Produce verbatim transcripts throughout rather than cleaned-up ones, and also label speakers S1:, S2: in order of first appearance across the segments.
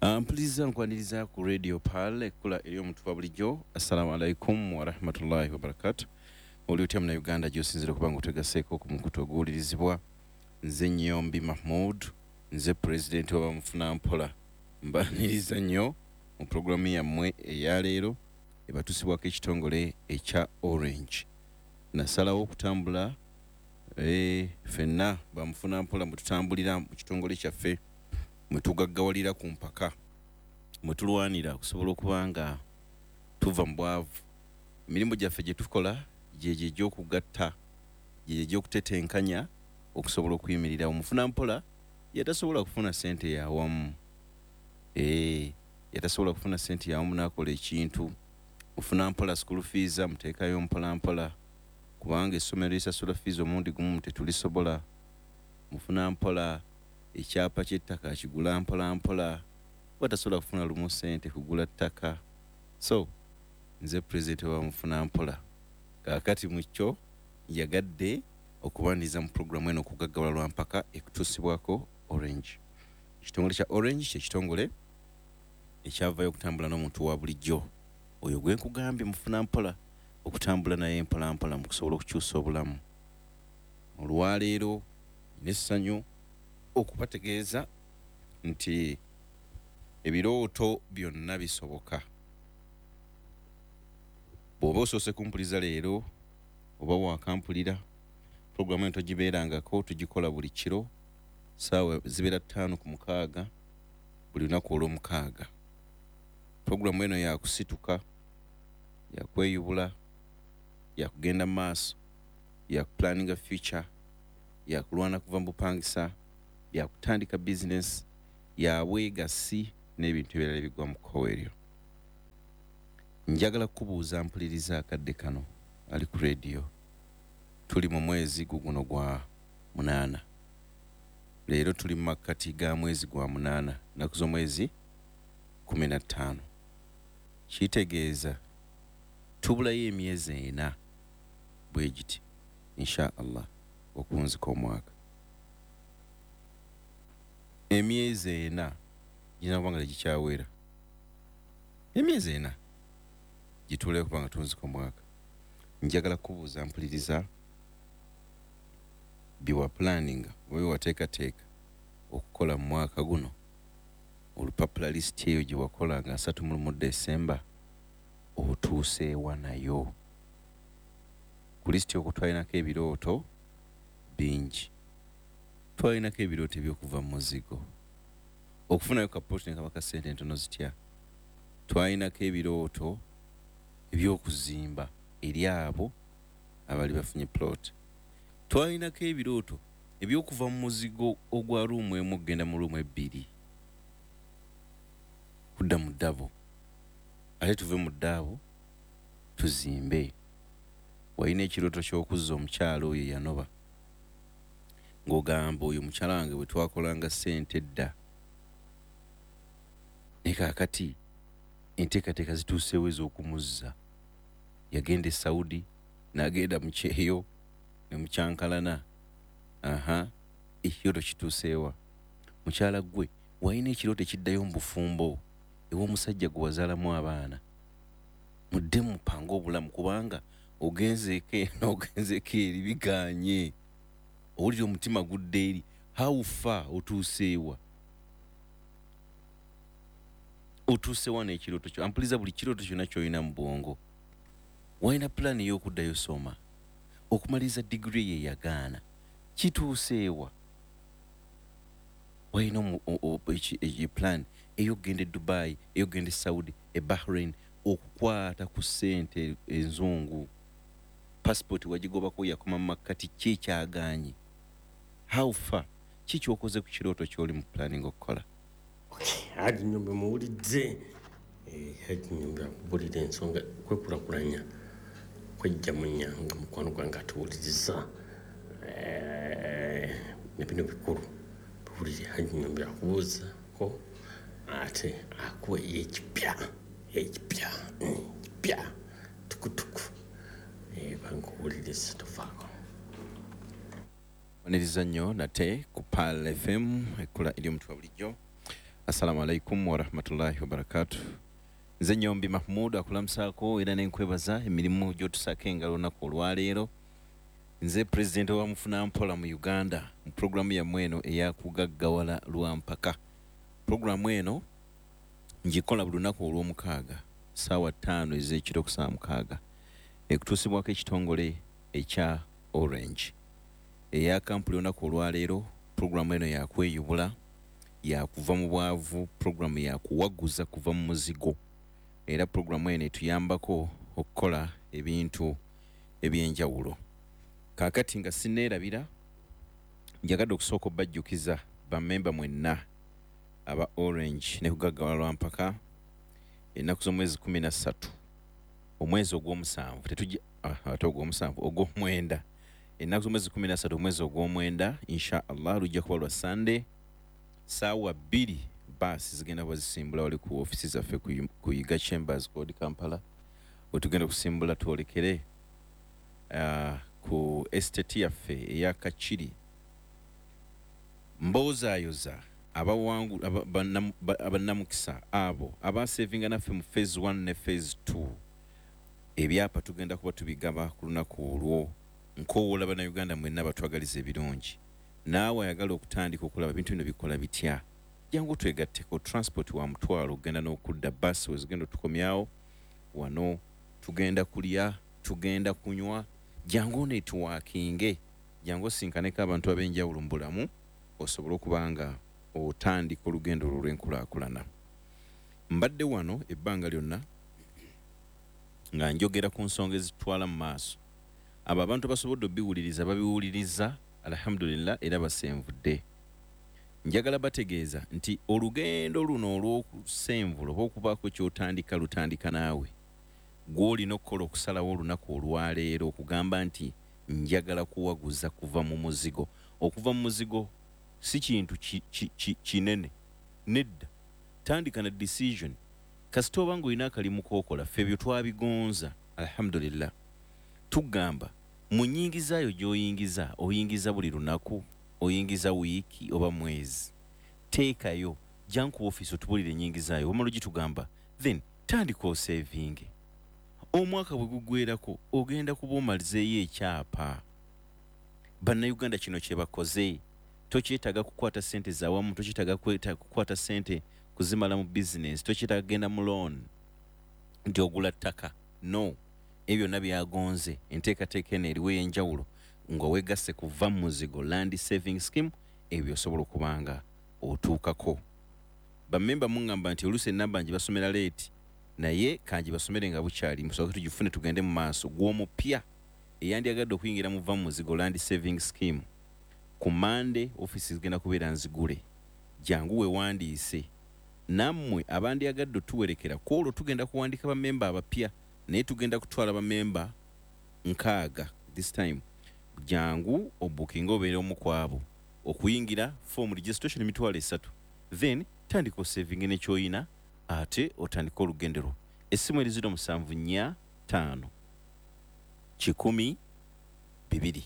S1: Mpuliriza nkwaniriza ku Radio Pal ekula eri omuntu wa bulijjo. Assalamu alaikum wa rahmatullahi wa barakatuh. Oli otya muna Uganda gy'osinzira okuba ng'otegaseeko ku mukutu oguwulirizibwa. Nze Nnyombi Mahmood, nze Pulezidenti w'Abamufunampola. Mbaniriza nnyo mu pulogulaamu yammwe eya leero ebatusibwako ekitongole ekya Orange. Nasalawo okutambula eh ffenna Bamufunampola mwe tutambulira mu kitongole kyaffe mwe tugaggawalira ku mpaka mwe tulwanira okusobola okuba nga tuva mu bwavu. Emirimu gyaffe gye tukola gyegyo egy'okugatta gyegyo egy'okutetenkanya okusobola okuyimirira. Omufunampola yatasobola kufuna ssente yawamu eh yatasobola kufuna ssente yawamu n'akola ekintu. Mufunampola school fees amuteekayo mpolampola kubanga essomero lisasula fees omundi gumu tetulisobola. Mufunampola ekyapa ky'ettaka kigula mpolampola watasobola kufuna lumu ssente kugula ttaka. So nze President wa Mufunampola kaakati mu kyo yagadde okubaniriza mu programu eno okugaggawala lwa mpaka ekutuusibwako Orange. Ekitongole kya Orange kye kitongole ekyavayo okutambula n'omuntu wa bulijjo oyo gwe nkugambye Mufunampola okutambula naye mpolampola mu kusobola okukyusa obulamu. Olwaleero n'essanyu okubategeeza nti ebirooto byonna bisoboka. Bw'oba osoose kumpuliza leero oba wakampulira pulogulaamu eno togibeerangako, tugikola buli kiro ssaawa zibeera ttaano ku mukaaga buli lunaku olw'omukaaga. Pulogulaamu eno yakusituka, yakweyubula, yakugenda mu maaso, yakupulaninga future, yakulwana kuva mu bupangisa, yakutandika business, yabwegasi n'ebintu ebirala ebigwa mu kkowe eryo. Njagala kubuuza mpuliriza akadde kano ali ku radio. Tuli mu mwezi guguno gwa munaana. Leero tuli mu makkati ga mwezi gwa munaana naku z'omwezi kumi na ttaano. Kitegeeza tubulayo emyezi ena bwe giti insha Allah okunzika omwaka. Emyezi ena gina kubanga gikyawera. Emyezi ena gituule kubanga tunzika omwaka. Njagala kubuuza mpuliriza biwa planning we wateekateeka okukola mu mwaka guno. Olupapula list eyo gye wakola nga asatu mu December otuuseewa nayo. Ku lisiti okwo twalinako ebirooto bingi. Twalinako ebirooto eby'okuva mu muzigo okufunayo kapooti ne kabaka ssente ntono zitya. Twalinako ebirooto eby'okuzimba eri abo abali bafunye plot. Twalinako ebirooto eby'okuva mu muzigo ogwa ruumu emu okugenda mu ruumu ebbiri kudda mu ddabo ate tuve mu ddaabo tuzimbe. Walina ekirooto ky'okuzza omukyalo oyo yanoba ng'ogamba oyo mukyala wange bwe twakolanga ssente dda ne kaakati enteekateeka zituuseewo ez'okumuzza. Yagenda e Saudi n'agenda mu kyeyo ne mukyankalana. Aha ekirooto kituuseewa. Mukyala gwe walina ekirooto ekiddayo mu bufumbo ew'omusajja gwe wazaalamu abaana. Mudde mupange obulamu kubanga ogenzeeko eno ogenzeeko eri biganye. Owulira omutima gudde eri hawufa otuuseewa. Otuuseewa n'ekirooto kyo. Ampuliza buli kirooto kyonna ky'olina mu bwongo. Walina pulaani ey'okuddayo soma okumaliza digiri ye yagaana. Kituuseewa. Walina pulaani ey'okugenda e Dubai, ey'okugenda e Saudi, e Bahrain okukwata ku ssente enzungu. Passport wagigobako yakoma mu makkati ki ekyagaanye. How far? Ki ky'okoze ku kirooto ky'oli mu planning okukola?
S2: Okay, Haji Nnyombi muwulidde. Eh, Haji Nnyombi akubulira ensonga kwekulakulanya kwejja mu nnyanga mukwano gwange atuwuliriza. Eh, ne bino bikulu biwulire Haji Nnyombi akubuuza ko ate akuwa ekipya ekipya ekipya tukutuku. Eh, bankuwuliriza tofaako.
S1: Waniriza nnyo nate ku Pal F M ekula eri omuntu wa bulijjo. Assalamu alaikum wa rahmatullahi wa barakatuh. Nze Nyombi Mahmoud akulamusako era nenkwebaza emirimu gy'otusako engalo olunaku olwaleero. Nze President wa Mufunampola mu Uganda mu programu yammwe eno eyakugaggawala lwampaka. Programu eno ngikola buli lunaku olw'omukaaga ssaawa ttaano ez'ekiro ku ssaawa mukaaga ekutuusibwako ekitongole ekya Orange. Eya kampuni olunaku olwaleero programu eno yakweyubula, yakuva mu bwavu, programu yakuwaguza kuva mu muzigo. Era programu eno etuyambako okukola ebintu ebyenjawulo. Kaakati nga sinneerabira njagadde okusooka obbajjukiza bammemba mwenna aba Orange ne kugaggawala lwampaka ennaku z'omwezi kumi na ssatu omwezi ogw'omusanvu tetujja ate ogw'omusanvu ogw'omwenda ennaku z'omwezi kumi na ssatu omwezi ogw'omwenda insha Allah lujja kuba lwa Sunday ssaawa bbiri baasi zigenda kuba zisimbula wali ku ofisi zaffe ku Yiga Chambers Code Kampala wetugenda kusimbula twolekere uh, ku estate yaffe eya Kachiri mbozaayoza abawangu abannamukisa abo abasevinga naffe mu phase one ne phase two ebyapa tugenda kuba tubigaba ku lunaku olwo nkowoola bannayuganda mwenna batwagaliza ebirungi naawe ayagala okutandika okulaba bintu bino bikola bitya jangu twegatteko transport wa mutwalo ogenda n'okudda basi wezigenda otukomyawo wano tugenda kulya tugenda kunywa jangu networkinge jangu osinkaneko abantu ab'enjawulo mu bulamu osobola okubanga otandika olugendo olwo lw'enkulaakulana. Mbadde wano ebbanga lyonna nga njogera ku nsonga ezitwala mu maaso abo abantu basobodde obiwuliriza babiwuliriza alhamdulillah era basenvudde. Njagala bategeeza nti olugendo luno olw'okusenvula oba okubaako ky'otandika lutandika naawe gw'olina okukola okusalawo olunaku olwaleero okugamba nti njagala kuwaguza kuva mu muzigo. Okuva mu muzigo si kintu ki, ki, ki, kinene nedda tandika na decision kasita oba ng'olina akalimu k'okola ffe byo twabigonza alhamdulillah tugamba mu nnyingizaayo gy'oyingiza oyingiza buli lunaku oyingiza wiiki oba mwezi teekayo janku office otubulire ennyingizaayo wamala ogitugamba then tandika osevinge omwaka bwe gugwerako ogenda kuba omalizeeyo ekyapa. Bannayuganda kino kye bakoze tokyetaaga kukwata sente zawamu tokyetaaga kukwata sente kuzimala mu business tokyetaaga genda mu loan nti ogula ttaka no ebyo byonna byagonze enteekateeka eno eriwo ey'enjawulo nga weegasse kuva mu muzigo land saving scheme ebyo osobola okubanga otuukako. Bammemba muŋŋamba nti oluusi ennamba ngibasomera leeti naye kangibasomere nga bukyali musooke tugifune tugende mu maaso gw'omupya eyandyagadde okuyingira mu va mu muzigo land saving scheme ku Monday office zigenda kubeera nzigule jangu weewandiise nammwe abandyagadde otuwerekera ku olwo tugenda kuwandiika bammemba abapya naye tugenda kutwala bammemba nkaaga this time jangu obukinga obeera omu kwabo okuyingira form registration emitwalo esatu then tandika osavinge nekyoyina ate otandika olugendero. Essimu eri ziro musanvu nnya ttaano kikumi bibiri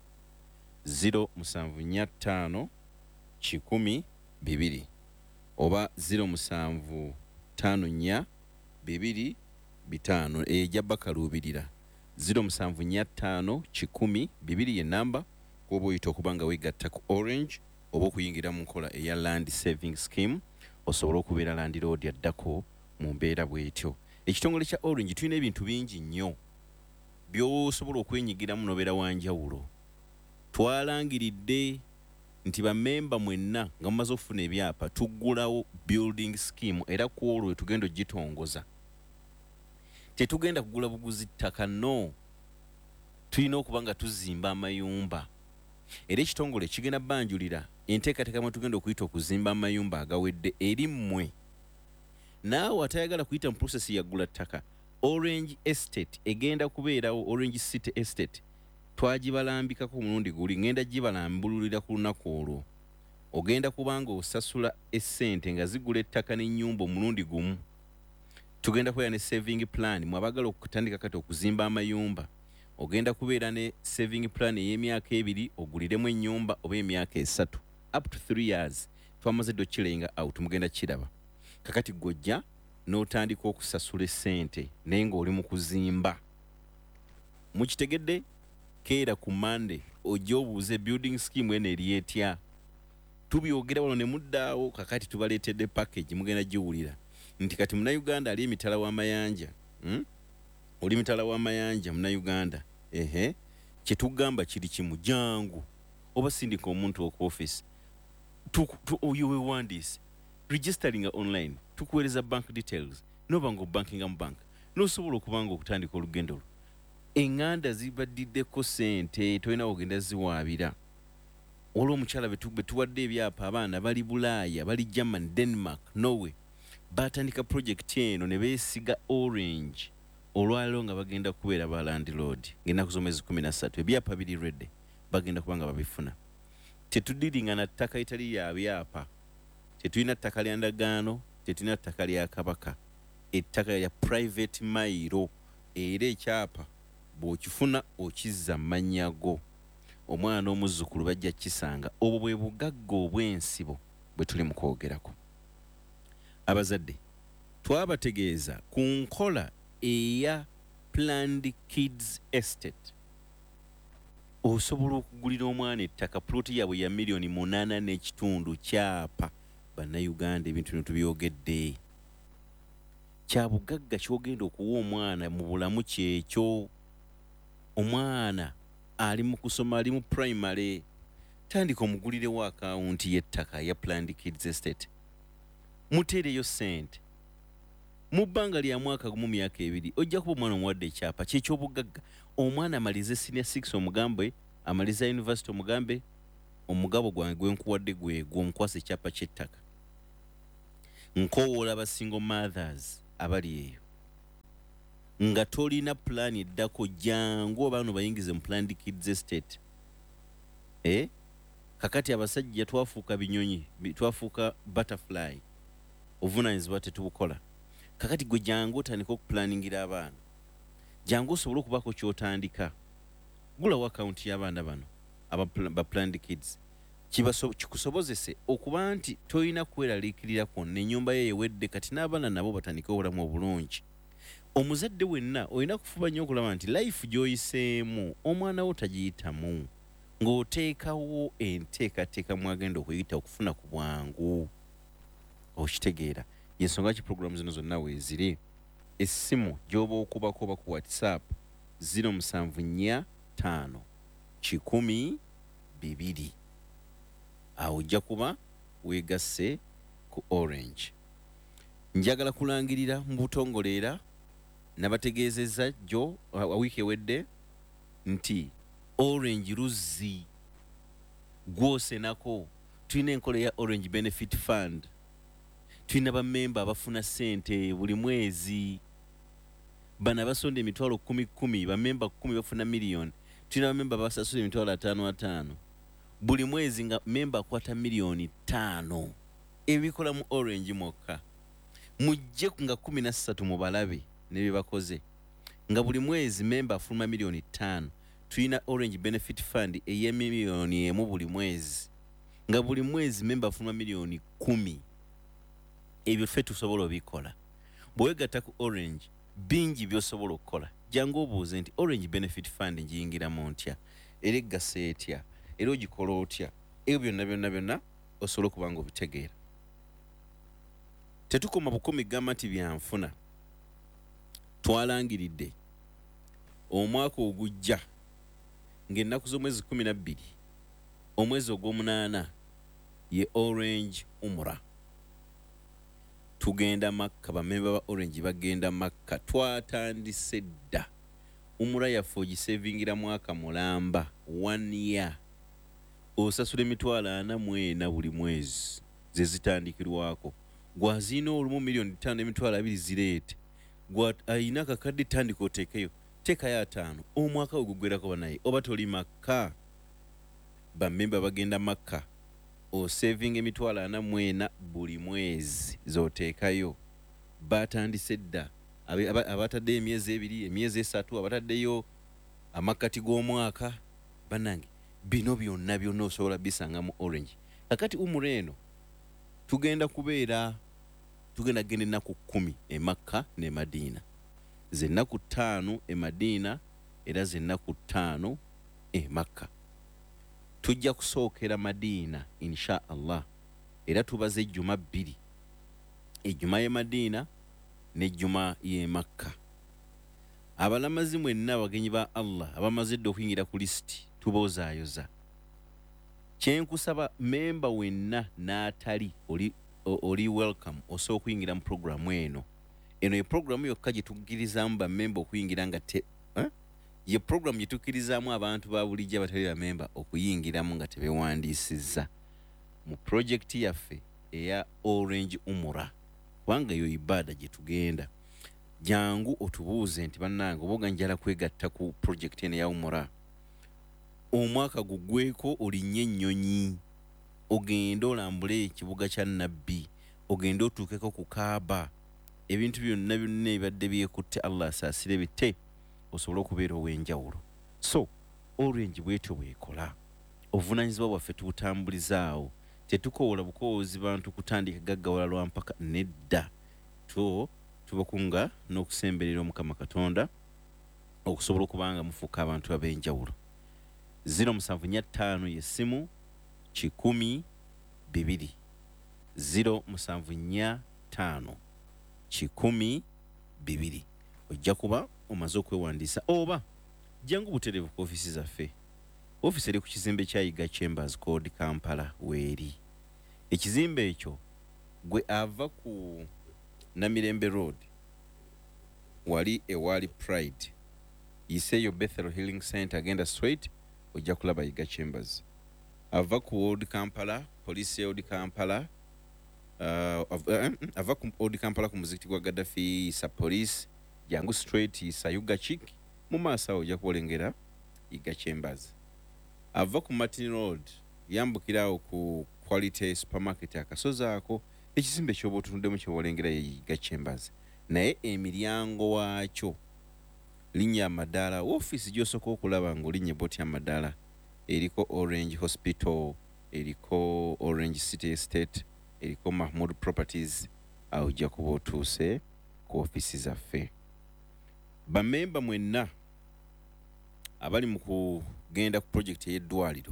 S1: ziro musanvu nnya ttaano kikumi bibiri oba ziro musanvu ttaano nnya bibiri bitaano ejja bakaluubirira ziro musanvu nnya ttaano kikumi bibiri ye namba kuba oyita okubanga weegatta ku Orange oba okuyingira mu nkola eya land saving scheme osobola okubeera landlord addako mu mbeera bw'etyo. Ekitongole kya Orange tulina ebintu bingi nnyo by'osobola okwenyigiramu n'obeera wanjawulo. Twalangiridde nti bammemba mwenna nga mumaze okufuna ebyapa tuggulawo building scheme era ku olwo tugenda ogitongoza. Tetugenda kugula buguzi ttaka no tulina okuba nga tuzimba amayumba era ekitongole kigenda banjulira enteekateeka mwe tugenda okuyita okuzimba amayumba agawedde eri mmwe naawe atayagala kuyita mu process yaggula ttaka. Orange Estate egenda kubeerawo Orange City Estate twagibalambikako omulundi guli ngenda gibalambululira ku lunaku olwo ogenda kubanga osasula essente nga zigula ettaka n'ennyumba omulundi gumu. Tugenda kubeera ne saving plan mwabagala okutandika kati okuzimba amayumba ogenda kubeera ne saving plan ey'emyaka ebiri oguliremu ennyumba oba emyaka esatu up to three years twamaze ddo kirenga out mugenda kiraba kakati gojja n'otandika okusasula essente naye ng'oli mu kuzimba mukitegedde keera ku Monday ojja obuuze building scheme eno eri etya tubyogera wano ne muddaawo kakati tubaleetedde package mugenda giwulira nti kati Munnayuganda ali emitala w'amayanja hmm? oli mitala w'amayanja Munnayuganda ehe kyetugamba kiri kimu jangu oba sindika omuntu oku office oyowewandiise registering online tukuweereza bank details noba nga obankinga mu bank n'osobola okuba nga okutandika olugendo lwo eŋŋanda zibaddiddeko ssente tolina ogenda ziwaabira olw'omukyala be tuwadde ebyapa abaana bali Bulaaya bali Germany Denmark Norway batandika project eno ne beesiga Orange olwaliro nga bagenda kubeera ba landlord ng'ennaku z'omwezi kumi na ssatu ebyapa biri ready bagenda kubanga babifuna tetudiringa na ttaka etali ya byapa tetulina ttaka lya ndagaano tetulina ttaka lya kabaka ettaka ya private mairo era ekyapa bw'okifuna okizza mannya go omwana omuzzukulu bajja kisanga obwo bwe bugagga obw'ensibo bwe tuli mu kwogerako abazadde twabategeeza ku nkola eya Planned Kids Estate osobola okugulira omwana ettaka ploti yaabwe ya miliyoni munaana n'ekitundu kyapa bannayuganda ebintu bino tubyogedde kyabugagga kyogenda okuwa omwana mu bulamu kyekyo omwana ali mu kusoma ali mu primary tandika omugulirewo akawunti y'ettaka ya Planned Kids Estate muteereyo ssente mu bbanga lya mwaka gumu myaka ebiri ojja kuba omwana omuwadde ekyapa kyekyobugagga omwana amalize senior six omugambe amaliza university omugambe omugabo gwange gwenkuwadde gwegwo omukwasa ekyapa ky'ettaka nkowoola abasingle mothers abali eyo nga tolina plan eddako jangu obaano bayingize mu Planned Kids Estate eh kakati abasajja twafuuka binyonyi twafuuka butterfly ovunaanyizibwa tetubukola kakati gwe jangu otandika okuplaningira abaana jangu osobola okubako kyotandika gulawo akawunti y'abaana bano aba Planned Kids kikusobozese okuba nti tolina kweraliikirira kwonna ennyumba ye ewedde kati n'abaana nabo batandika obulamu obulungi omuzadde wenna olina kufuba nnyo okulaba nti life gy'oyiseemu omwana wo tagiyitamu ng'oteekawo enteekateeka mwagenda okuyita okufuna ku bwangu okitegeera yensonga ki program zino zonna weeziri essimu gy'oba okubako oba ku WhatsApp zero musanvu nnya ttaano kikumi bibiri awo ojja kuba weegasse ku Orange njagala kulangirira mu butongoleera nabategeezezza jjo wiiki ewedde nti Orange luzzi gwosenako tulina enkola ya Orange Benefit Fund tulina bammemba abafuna ssente buli mwezi bana basonda emitwalo kumi kumi bammemba kumi bafuna miliyoni tulina bammemba basasula emitwalo ataano ataano buli mwezi nga memba akwata miliyoni ttaano ebikola mu Orange mwokka mujje nga kumi na ssatu mu balabe ne bye bakoze nga buli mwezi memba afuluma miliyoni ttaano tulina Orange Benefit Fund eye miliyoni emu buli mwezi nga buli mwezi memba afuluma miliyoni kumi ebyo ffe tusobola obikola bwewegatta ku Orange bingi by'osobola okukola jangu obuuze nti Orange Benefit Fund ngiyingiramu ntya era eggasa etya era ogikola otya ebyo byonna byonna byonna osobola okuba nga obitegeera tetukoma bukumi gamba nti byanfuna twalangiridde omwaka ogujja ng'ennaku z'omwezi kumi na bbiri omwezi ogw'omunaana ye Orange Umra tugenda Makka bamemba ba Orange bagenda Makka twatandise dda Umra yaffe ogisevingira mwaka mulamba one year osasula emitwalo ana mu ena buli mwezi ze zitandikirwako gwazina olumu miliyoni ttaano emitwalo abiri zireete gwa ayina kakadde tandika oteekeyo teekayo ataano omwaka ogugwerako banaye oba toli Makka bammemba bagenda Makka osevinga emitwalo ana mu ena buli mwezi z'oteekayo batandise dda abataddeyo emyezi ebiri emyezi esatu abataddeyo amakkati g'omwaka bannange bino byonna byonna osobola bisanga mu Orange kakati Umra eno tugenda kubeera tugenda genda ennaku kkumi e Makka ne Madiina, ze ennaku ttaano e Madiina era ze ennaku ttaano e Makka. Tujja kusookera Madiina insha Allah era tubaze ejjuma bbiri, ejjuma ye Madiina n'ejjuma ye Makka. Abalamazi mwenna abagenyi ba Allah abamaze dde okuyingira ku lisiti tubozaayoza. Kyenkusaba memba wenna n'atali oli oli welcome osobola okuyingira mu programu eno. Eno ye programu yokka gye tukkirizamu bammemba okuyingira nga te eh? ye programu gye tukkirizamu abantu ba bulijjo abatali bamemba okuyingiramu nga tebewandiisizza mu projekiti yaffe eya Orange Umura, kubanga yo ibada gye tugenda. Jangu otubuuze nti bannange oboga njala kwegatta ku projekiti eno ya Umura, omwaka gugweko olinnye ennyonyi, ogenda olambule ekibuga kya Nabbi, ogenda otuukeko ku Kaaba, ebintu byonna byonna ebadde byekutte Allah asaasire bitte, osobola okubeera ow'enjawulo. So Orange bwetyo bwekola, obuvunaanyizibwa bwaffe tubutambulizaawo, tetukoola bukoozi bantu kutandika gaggawala lwa mpaka nedda. To tubakunga n'okusemberera Omukama Katonda okusobola okubanga mufuuka abantu ab'enjawulo. zero musanvu nnya ttaano y'essimu kikumi bibiri, zero musanvu nnya ttaano kikumi bibiri. Ojja kuba omaze okwewandiisa oba jangu butereevu ku ofiisi zaffe. Ofiisi eri ku kizimbe kya Yiga Chambers Code Kampala weeri. Ekizimbe ekyo gwe ava ku Namirembe Road wali ewali Pride yiseeyo Bethel Healing Center, agenda straight ojja kulaba Yiga Chambers. Ava ku Old Kampala, police ya Old Kampala, uh, av, uh, ava ku Old Kampala ku muzikiti gwa Gaddafi yisa police, jangu straight yisa Yuga Chick, mu maaso ojja kubolengera Yiga Chambers. Ava ku Martin Road yambukirawo ku Quality Supermarket akasozi ako, ekizimbe ky'oba otunuddemu kyebolengera Yiga Chambers. Naye emiryango waakyo linnya amadaala, ofiisi gy'osooka okulaba ng'olinnya boti amadaala eriko Orange Hospital, eriko Orange City Estate, eriko Mahmoud Properties, awo ojja kuba otuuse ku ofiisi zaffe. Bamemba mwenna abali mu kugenda ku projekiti ey'eddwaliro,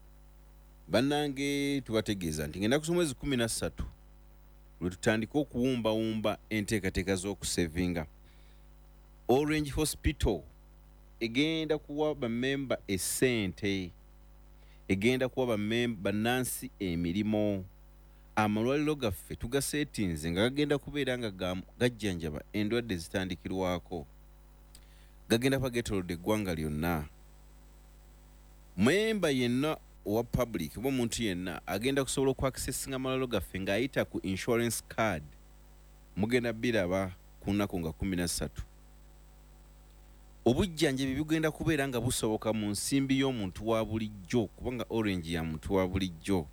S1: bannange tubategeeza nti ngenda ku mwezi kumi na ssatu lwe tutandika okuwumbawumba enteekateeka z'okusevinga. Orange Hospital egenda kuwa bamemba essente, egenda kuwa bamemba bannansi emirimu. Amalwaliro gaffe tugaseetinze nga gagenda kubeera nga gajjanjaba endwadde zitandikirwako, gagenda kuba geetoolodde eggwanga lyonna. Memba yenna owa public oba omuntu yenna agenda kusobola okwakisesinga amalwaliro gaffe ng'ayita ku insurance card, mugenda biraba ku nnaku nga kumi na ssatu. Obujjanjabi bugenda kubeera nga busoboka mu nsimbi y'omuntu wa bulijjo, kubanga Orange ya muntu wa bulijjo.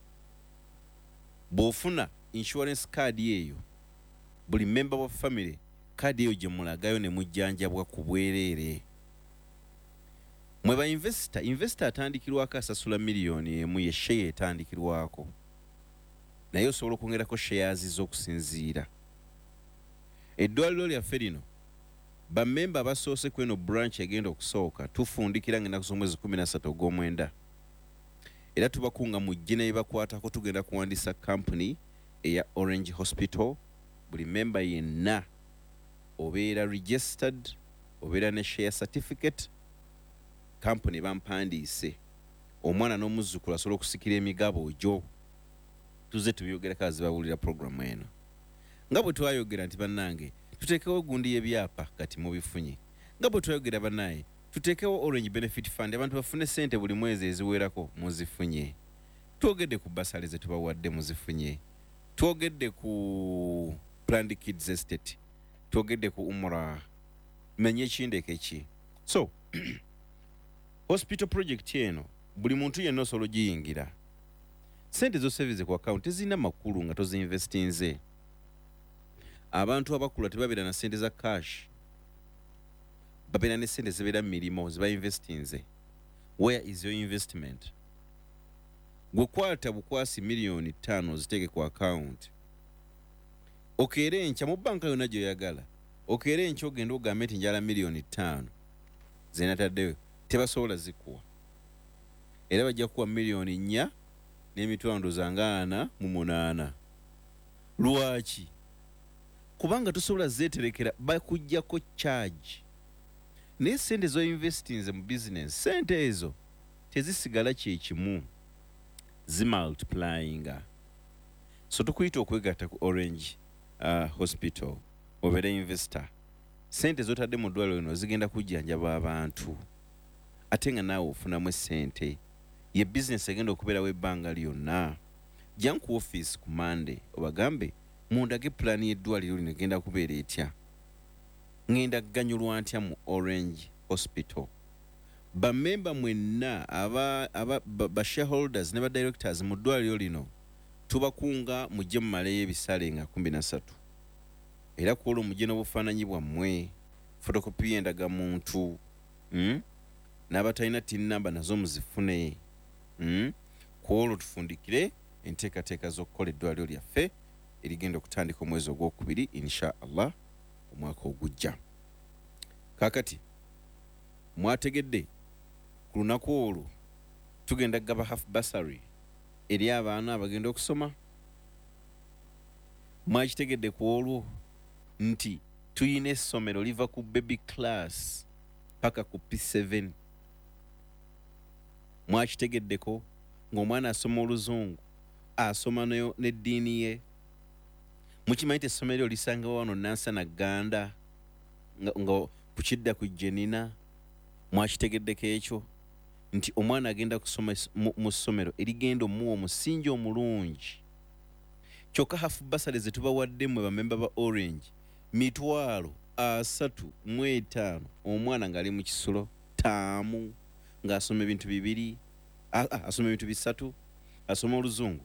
S1: Bw'ofuna insurance card eyo, buli member wa family card eyo gye mulagayo ne mujjanjabwa ku bwereere. Mwe ba investor, investor atandikirwako asasula miliyoni emu ye share etandikirwako, naye osobola okwongerako shares z'okusinziira. Eddwaliro lyaffe lino bammemba abasoose ku eno branch egenda okusooka tufundikira ng'ennaku z'omwezi kumi na ssatu ogw'omwenda, era tubakunga mujje ne bakwatako. Tugenda kuwandiisa company eya Orange Hospital. Buli member yenna obeera registered, obeera ne share certificate, company bampandiise, omwana n'omuzzukulu asobola okusikira emigabo gyo. Tuze tubyogerako azibawulira programu eno. Nga bwe twayogera nti bannange tuteekewo gundi y'ebyapa kati mubifunye. Nga bwe twayogera bannaye tuteekewo Orange Benefit Fund, abantu bafune ssente buli mwezi eziwerako muzifunye. Twogedde ku basale ze tubawadde muzifunye. Twogedde ku Planned Kids Estate, twogedde ku Umra, menye ekindeke ki. So hospital project eno buli muntu yenna osobola ogiyingira. Sente z'osevize ku account tezirina makulu nga tozinvestinze. Abantu abakulu tebabeera na sente za cash, babeera ne sente zibeera mu mirimo ziba investinze. Where is your investment? gwe kwata bukwasi miliyoni ttaano ziteeke ku account okeere enkya mu banka yonna gyoyagala okeere enkya ogenda ogambe nti njala miliyoni ttaano zenataddeyo tebasobola zikuwa era bajja kuwa miliyoni nnya n'emitwalo zanga ana mu munaana. Lwaki? Kubanga tosobola zeeterekera bakujjako charge. Naye sente zo investinze mu business sente ezo tezisigala kyekimu zimultiplyinga. So tukuyita okwegatta ku Orange uh, Hospital obeere investor. Sente zotadde mu ddwaliro lino zigenda kujjanjaba abantu ate nga naawe ofunamu sente. Ye business egenda okubeerawo ebbanga lyonna. Jja ku office ku Monday obagambe mundage plan y'eddwaliro lino egenda kubeera etya. Ngenda kuganyulwa ntya mu Orange Hospital. Bamemba mwenna aba aba ba shareholders ne ba directors mu ddwaliro lino tubakunga mujje mu maleyo ebisale nga kumi na ssatu. Era ku olwo mujje n'obufaananyi bwammwe fotokopi y'endagamuntu mm? n'abatalina tin number nazo muzifune mm? Ku olwo tufundikire enteekateeka z'okukola eddwaliro lyaffe erigenda okutandika omwezi ogwokubiri insha Allah omwaka ogujja. Kaakati mwategedde ku lunaku olwo tugenda gaba half bursary eri abaana abagenda okusoma. Mwakitegedde ku olwo nti tuyina essomero liva ku baby class paka ku P seven. Mwakitegeddeko ng'omwana asoma oluzungu asoma n'eddiini ye. Mukimanyi essomero lisanga wano Nansana Ganda nga, nga kukidda ku Jenina. Mwakitegeddeko ekyo nti omwana agenda kusoma mu ssomero erigenda omuwa omusingi omulungi. Kyokka half bursary ze tubawadde mmwe bamemba ba Orange mitwalo asatu mu etaano omwana ng'ali mu kisulo taamu ng'asoma ebintu bibiri asoma ebintu bisatu asoma oluzungu